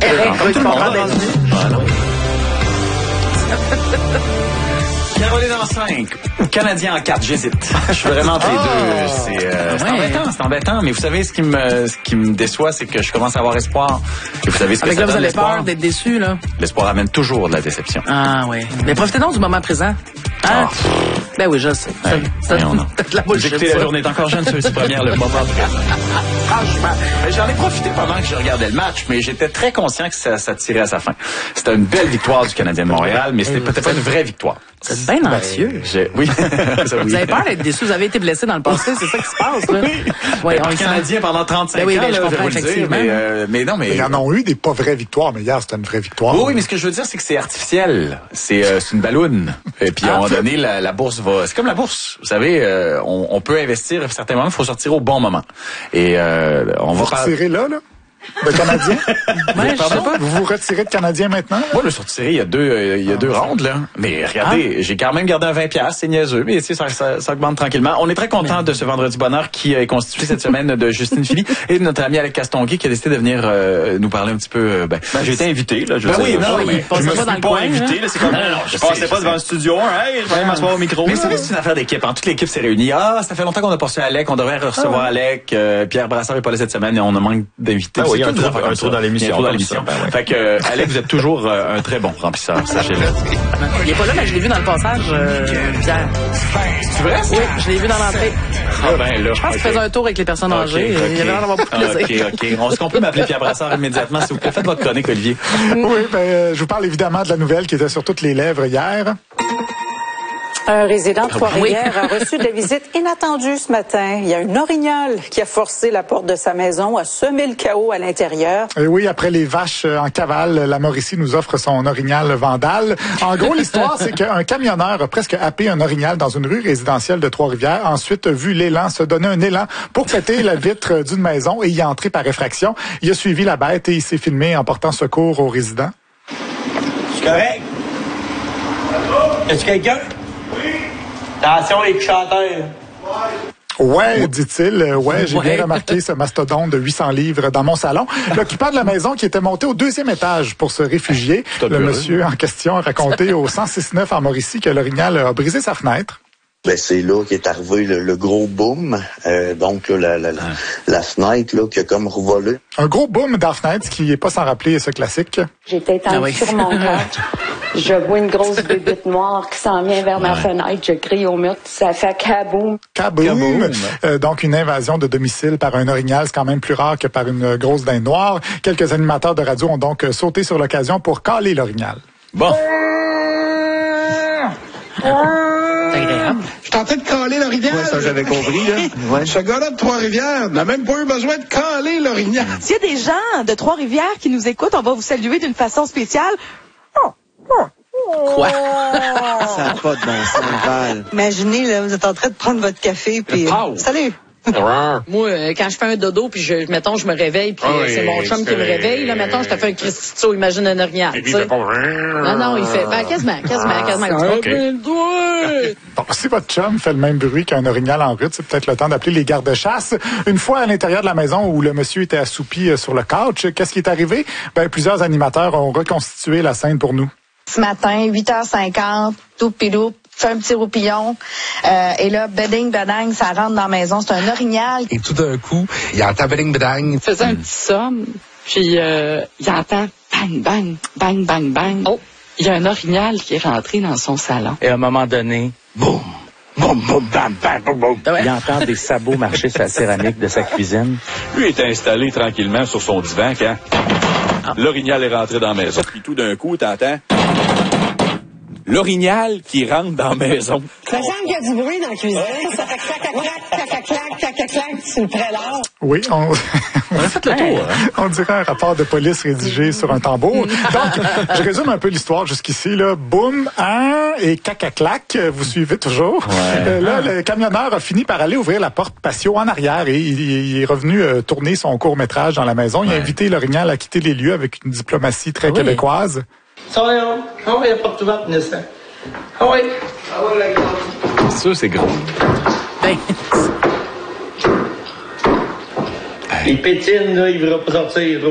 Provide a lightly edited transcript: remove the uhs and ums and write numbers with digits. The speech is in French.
Je comprends d'être venu. Caroline en 5 ou Canadien en 4, j'hésite. Je suis vraiment entre les deux. C'est embêtant, mais vous savez, ce qui me déçoit, c'est que je commence à avoir espoir. Et vous savez ce que Avec ça là, vous donne, avez l'espoir? peur d'être déçu, là. L'espoir amène toujours de la déception. Ah, oui. Mais profitez donc du moment présent. Hein? Ben oui, je sais. Ça de la Vous bullshit, écoutez ça. La journée est encore jeune, c'est première, le moment présent. Franchement, j'en ai profité pendant que je regardais le match, mais j'étais très conscient que ça tirait à sa fin. C'était une belle victoire du Canadien de Montréal, mais c'était peut-être pas une vraie victoire. Vous êtes bien anxieux. Oui. Vous avez peur d'être déçu. Vous avez été blessé dans le passé, c'est ça qui se passe, là. Oui, on est Canadien pendant 35 ans, je là, comprends, je vais vous le dire, effectivement. mais non, mais... Ils en ont eu des pas vraies victoires, mais hier, c'était une vraie victoire. Oui, mais ce que je veux dire, c'est que c'est artificiel. C'est une balloune. Et puis, à un moment donné, la bourse va... C'est comme la bourse. Vous savez, on peut investir à certains moments, il faut sortir au bon moment. Et on va... Vous retirez là? Le Canadien? Ouais, je sais pas. Vous vous retirez de Canadien maintenant? Là? Moi, le sortiré, il y a deux rondes, là. Mais regardez, j'ai quand même gardé un 20$, c'est niaiseux, mais tu sais, ça augmente tranquillement. On est très content de ce vendredi bonheur qui est constitué cette semaine de Justine Philly et de notre ami Alec Castonguay qui a décidé de venir nous parler un petit peu. J'ai été invité, là. Oui, non, mais je me suis pas invité, là. C'est comme, je passais pas devant le studio, hey, je vais m'asseoir au micro. Mais c'est une affaire d'équipe. Toute l'équipe s'est réunie. Ça fait longtemps qu'on a pas reçu Alec. On devrait recevoir Alec. Pierre Brassard est pas là cette semaine et on a manque d'invités. Il y a un trou dans l'émission. Fait que, Alec, vous êtes toujours un très bon remplisseur, sachez-le. Il est pas là, mais je l'ai vu dans le passage, Pierre. C'est vrai? Oui, je l'ai vu dans l'entrée. Là. Je pense qu'il faisait un tour avec les personnes âgées. Il avait l'air d'avoir beaucoup de plaisir. OK. Est-ce qu'on peut m'appeler Pierre Brassard immédiatement, s'il vous plaît? Faites votre chronique, Olivier. Oui, je vous parle évidemment de la nouvelle qui était sur toutes les lèvres hier. Un résident de Trois-Rivières a reçu des visites inattendues ce matin. Il y a une orignale qui a forcé la porte de sa maison, a semé le chaos à l'intérieur. Et oui, après les vaches en cavale, la Mauricie nous offre son orignal vandale. En gros, l'histoire, c'est qu'un camionneur a presque happé un orignal dans une rue résidentielle de Trois-Rivières. Ensuite, vu l'élan, se donner un élan pour péter la vitre d'une maison et y entrer par effraction. Il a suivi la bête et il s'est filmé en portant secours aux résidents. C'est correct? Est-ce quelqu'un? Attention, les chanteurs. Ouais, dit-il. J'ai bien remarqué ce mastodonte de 800 livres dans mon salon. L'occupant de la maison qui était monté au 2e étage pour se réfugier. Le monsieur en question a raconté au 106.9 en Mauricie que l'orignal a brisé sa fenêtre. Ben c'est là qu'est arrivé le gros boom. Donc là, la fenêtre là qui a comme revolé. Un gros boom dans la fenêtre, qui n'est pas sans rappeler ce classique. J'étais étendue sur mon couch. Je vois une grosse bébête noire qui s'en vient vers ma fenêtre. Je crie au mur. Ça fait kaboum. Kaboum. Donc une invasion de domicile par un orignal, c'est quand même plus rare que par une grosse dinde noire. Quelques animateurs de radio ont donc sauté sur l'occasion pour caler l'orignal. Bon. Je suis en train de caler l'orignal. Ouais, ça j'avais compris, là. Ouais. Ce gars-là de Trois-Rivières n'a même pas eu besoin de caler l'orignal. S'il y a des gens de Trois-Rivières qui nous écoutent, on va vous saluer d'une façon spéciale. Quoi? Ça n'a pas de bon sens, Val. Imaginez, là, vous êtes en train de prendre votre café, puis... Salut! Moi, quand je fais un dodo, puis mettons, je me réveille, puis c'est mon chum qui me réveille, là, mettons, je te fais un Christito, imagine un orignal, tu sais. Non, il fait, quasiment. Okay. Bon, si votre chum fait le même bruit qu'un orignal en route, c'est peut-être le temps d'appeler les gardes-chasse. Une fois à l'intérieur de la maison où le monsieur était assoupi sur le couch, qu'est-ce qui est arrivé? Plusieurs animateurs ont reconstitué la scène pour nous. Ce matin, 8h50, tout pilou, fait un petit roupillon, et là, beding, bedang, ça rentre dans la maison, c'est un orignal. Et tout d'un coup, il entend beding, bedang. Il faisait un petit somme, puis il entend bang, bang, bang, bang, bang. Oh, il y a un orignal qui est rentré dans son salon. Et à un moment donné, boum, boum, boum, bam, bam, boum, boum. Il entend des sabots marcher sur la céramique de sa cuisine. Lui est installé tranquillement sur son divan quand l'orignal est rentré dans la maison. Puis tout d'un coup, t'entends l'orignal qui rentre dans la maison. Ça semble qu'il y a du bruit dans la cuisine. Ça fait clac, sur le prélat. Oui, on a fait le tour. On dirait un rapport de police rédigé sur un tambour. Donc, je résume un peu l'histoire jusqu'ici. Là, boum, et caca-clac. Vous suivez toujours. Ouais. Là, le camionneur a fini par aller ouvrir la porte patio en arrière et il est revenu tourner son court-métrage dans la maison. Il a invité l'orignal à quitter les lieux avec une diplomatie très québécoise. Ça, il n'y a pas de ouverte, Nissan. Ah oui. Ça, c'est gros. Il pétine, là, il ne va pas sortir.